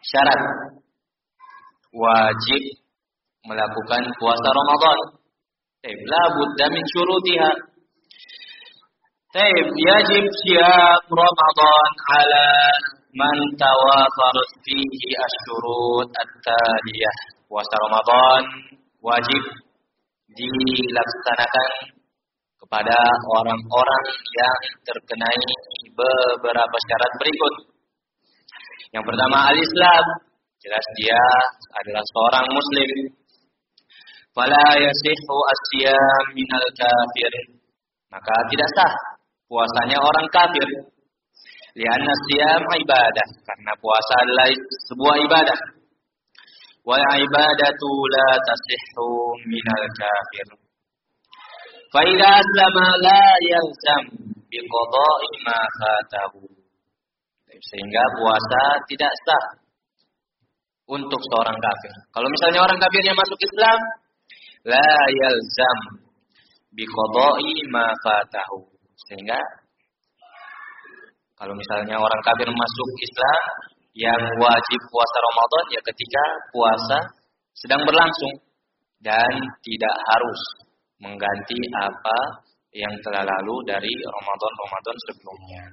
syarat wajib melakukan puasa Ramadan. La budda min syurutiha. Yajib siyam Ramadan ala man tawafarat fihi asyurut at-taliyah. Puasa Ramadan wajib dilaksanakan kepada orang-orang yang terkenai beberapa syarat berikut. Yang pertama al-Islam, jelas dia adalah seorang muslim. Fala yasihhu as-siyam minal kafir. Maka tidak sah puasanya orang kafir. Lianna siyam ibadah, karena puasa adalah sebuah ibadah. Wal ibadatu la tasihhu minal kafir. Fa idza aslama la yalzam biqada'i ma fatahu. Sehingga puasa tidak sah untuk seorang kafir. Kalau misalnya orang kafirnya masuk Islam, la yalzam biqada'i ma fatahu. Sehingga kalau misalnya orang kafir masuk Islam, yang wajib puasa Ramadan ya ketika puasa sedang berlangsung dan tidak harus mengganti apa yang telah lalu dari Ramadan sebelumnya.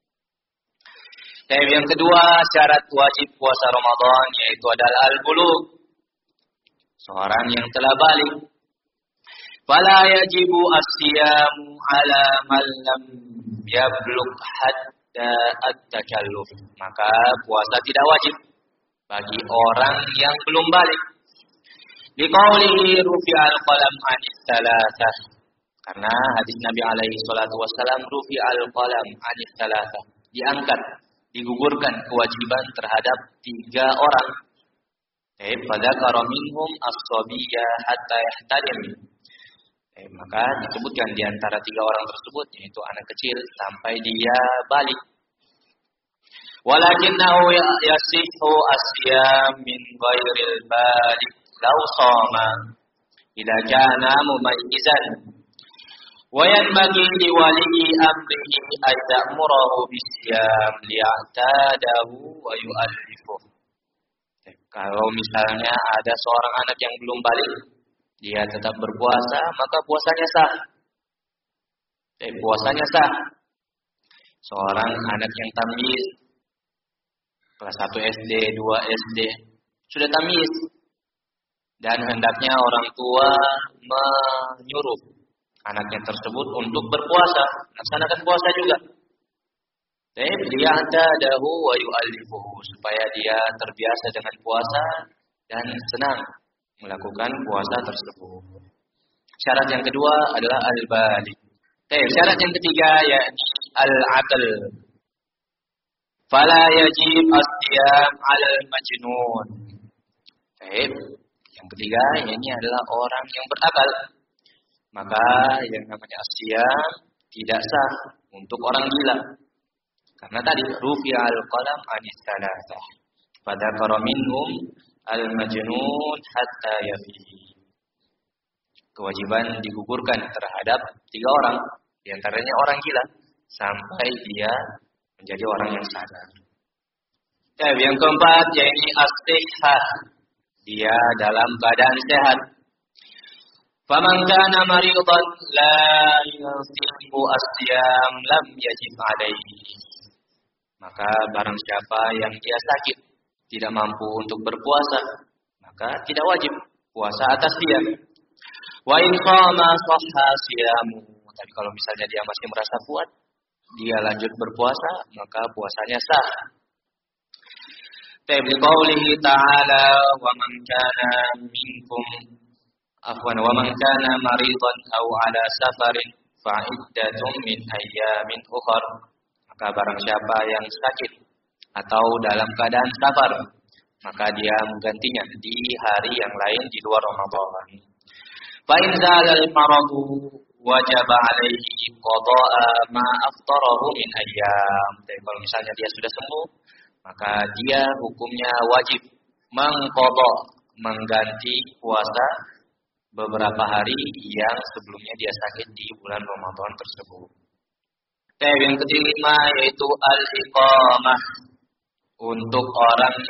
Yang kedua syarat wajib puasa Ramadan yaitu adalah al-bulugh. Seorang yang telah balik. Fala yajibu as-siyamu ala man lam yablugh hatta at-takalluf. Maka puasa tidak wajib bagi orang yang belum balik. Liqaulihi rufi'al qalam 'anis tsalatsah. Karena hadis Nabi alaihi salatu wasallam rufi'al qalam 'anis tsalatsah. Diangkat, digugurkan kewajiban terhadap 3 orang. Fadzakara minhum as-sabiyya hatta yahtadim. Maka disebutkan di antara 3 orang tersebut yaitu anak kecil sampai dia balik. Walakinnahu yasihhu as-siyam min ghairil balik law shama idza kana mumayyizan wa yanbaghi li wali amrihi ay ya'murahu bis-siyam liya'tadahu wa yu'allifuhu. Kalau misalnya ada seorang anak yang belum balik, dia tetap berpuasa, maka puasanya sah. Puasanya sah. Seorang anak yang tamyiz, kelas 1 SD, 2 SD, sudah tamyiz. Dan hendaknya orang tua menyuruh anaknya tersebut untuk berpuasa, melaksanakan puasa juga. Liya'tadahu wa yu'allifuhu, supaya dia terbiasa dengan puasa dan senang melakukan puasa tersebut. Syarat yang kedua adalah al-balik. Syarat yang ketiga yakni al-aql. Fala yajib as-siyam 'alal majnun. Yang ketiga ini adalah orang yang berakal. Maka yang namanya as-siyam tidak sah untuk orang gila. Karena tadi rufi'al qalam 'anis tsalatsah. Fadzakara minhum al-majnun hatta yafi. Kewajiban digugurkan terhadap 3 orang, di antaranya orang gila, sampai dia menjadi orang yang sadar. Yang keempat yaitu as-sihhah. Dia dalam keadaan sehat. Faman kana maridan la yasihu as-siyam lam yajib alaihi. Maka barang siapa yang dia sakit, tidak mampu untuk berpuasa, maka tidak wajib puasa atas dia. Wa in qama shahha siyamu. Tapi kalau misalnya dia masih merasa kuat, dia lanjut berpuasa, maka puasanya sah. Qaulihi ta'ala wa man kana minkum wa man kana maridan aw ala safarin fa iddatun min ayyamin ukhra. Maka barang siapa yang sakit atau dalam keadaan safar, maka dia menggantinya di hari yang lain di luar Ramadan. Fa in zalal maradu wajaba alaihi qada'a ma aftarahu min ayyam. Jadi kalau misalnya dia sudah sembuh, maka dia hukumnya wajib mengganti puasa beberapa hari yang sebelumnya dia sakit di bulan Ramadan tersebut. Yang kelima yaitu al-iqamah untuk orang